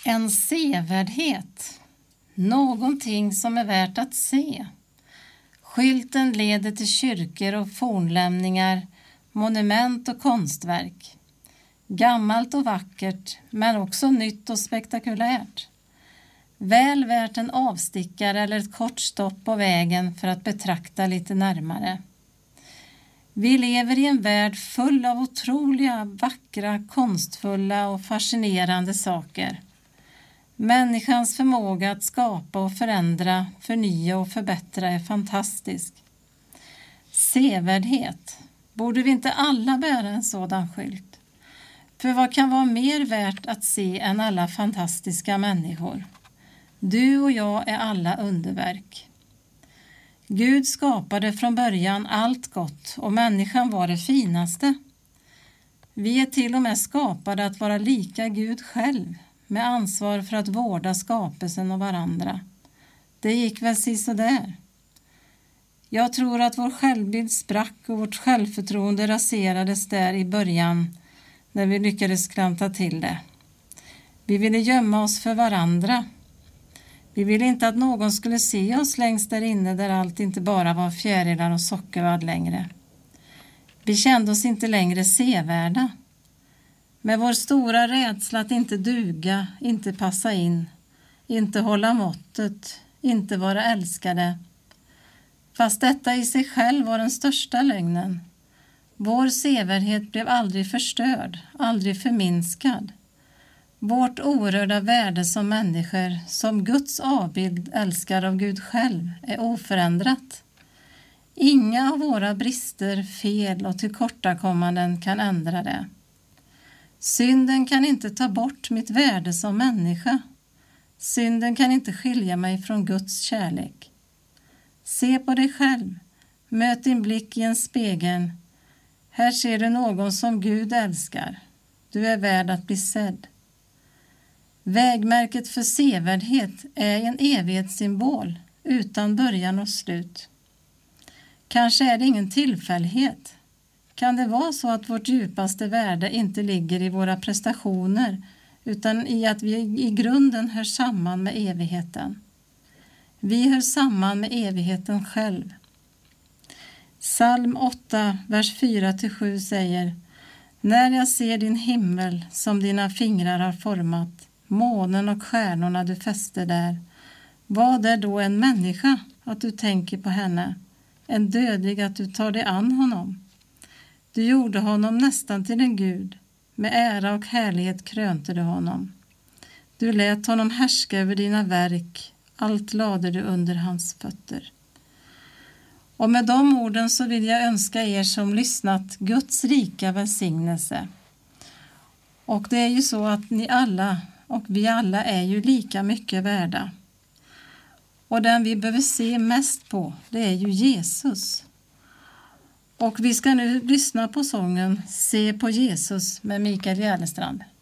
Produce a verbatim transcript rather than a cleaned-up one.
En sevärdhet, någonting som är värt att se. Skylten leder till kyrkor och fornlämningar, monument och konstverk. Gammalt och vackert, men också nytt och spektakulärt. Väl värt en avstickare eller ett kort stopp på vägen för att betrakta lite närmare. Vi lever i en värld full av otroliga, vackra, konstfulla och fascinerande saker. Människans förmåga att skapa och förändra, förnya och förbättra är fantastisk. Sevärdhet. Borde vi inte alla bära en sådan skylt? För vad kan vara mer värt att se än alla fantastiska människor? Du och jag är alla underverk. Gud skapade från början allt gott och människan var det finaste. Vi är till och med skapade att vara lika Gud själv, med ansvar för att vårda skapelsen och varandra. Det gick väl sisådär. Jag tror att vår självbild sprack och vårt självförtroende raserades där i början när vi lyckades klanta till det. Vi ville gömma oss för varandra. Vi ville inte att någon skulle se oss längst där inne där allt inte bara var fjärilar och sockervadd längre. Vi kände oss inte längre sevärda. Med vår stora rädsla att inte duga, inte passa in, inte hålla måttet, inte vara älskade. Fast detta i sig själv var den största lögnen. Vår sevärdhet blev aldrig förstörd, aldrig förminskad. Vårt orörda värde som människor, som Guds avbild älskar av Gud själv, är oförändrat. Inga av våra brister, fel och tillkortakommanden kan ändra det. Synden kan inte ta bort mitt värde som människa. Synden kan inte skilja mig från Guds kärlek. Se på dig själv. Möt din blick i en spegel. Här ser du någon som Gud älskar. Du är värd att bli sedd. Vägmärket för sevärdhet är en evighetssymbol utan början och slut. Kanske är det ingen tillfällighet. Kan det vara så att vårt djupaste värde inte ligger i våra prestationer utan i att vi i grunden hör samman med evigheten? Vi hör samman med evigheten själv. Psalm åtta, vers fyra till sju säger: När jag ser din himmel som dina fingrar har format, månen och stjärnorna du fäster där, vad är då en människa att du tänker på henne, en dödlig att du tar dig an honom? Du gjorde honom nästan till en gud, med ära och härlighet krönte du honom. Du lät honom härska över dina verk, allt lade du under hans fötter. Och med de orden så vill jag önska er som lyssnat Guds rika välsignelse. Och det är ju så att ni alla och vi alla är ju lika mycket värda. Och den vi behöver se mest på, det är ju Jesus. Och vi ska nu lyssna på sången Se på Jesus med Mikael Järlestrand.